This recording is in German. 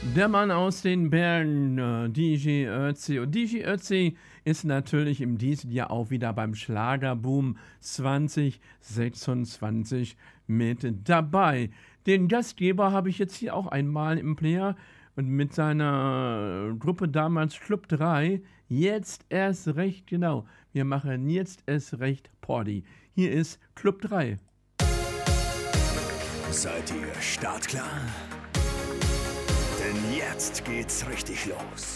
Der Mann aus den Bergen, DJ Ötzi. Und DJ Ötzi ist natürlich im diesem Jahr auch wieder beim Schlagerboom 2026 mit dabei. Den Gastgeber habe ich jetzt hier auch einmal im Player und mit seiner Gruppe damals Club 3. Jetzt erst recht, genau. Wir machen jetzt erst recht Party. Hier ist Club 3. Seid ihr startklar? Denn jetzt geht's richtig los.